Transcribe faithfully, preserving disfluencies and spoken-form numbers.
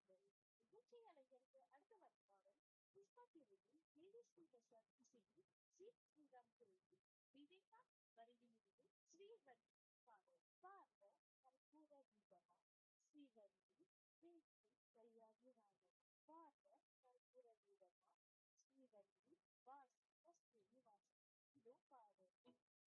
இசையலைஞருக்கு அடுத்த வருமானம் புஷ்பா பிரிவில் தேவி ஸ்ரீ பிரசாத் இசையில் சி ஸ்ரீராம் குரலில் விவேகா வரியிலிருந்து ஸ்ரீவன் பாடல் பாருங்க கற்பூர தீபமா ஸ்ரீவன்